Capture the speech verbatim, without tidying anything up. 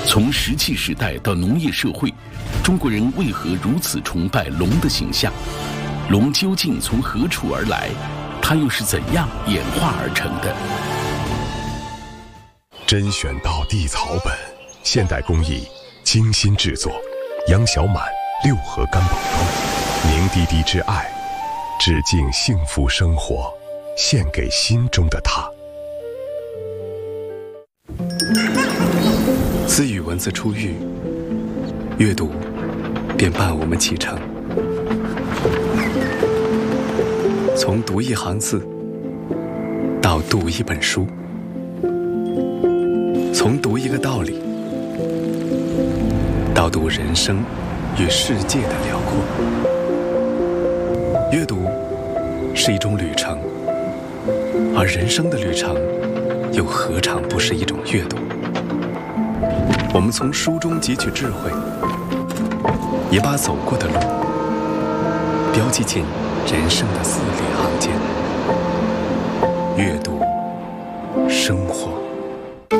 从石器时代到农业社会，中国人为何如此崇拜龙的形象？龙究竟从何处而来？它又是怎样演化而成的？ 甄选到地草本，现代工艺精心制作，杨小满六合干宝装，凝滴滴之爱，致敬幸福生活，献给心中的他。 自与文字初遇，阅读便伴我们启程。从读一行字到读一本书，从读一个道理到读人生与世界的辽阔。阅读是一种旅程，而人生的旅程又何尝不是一种阅读？我们从书中汲取智慧，也把走过的路标记进人生的字里行间。阅读，生活。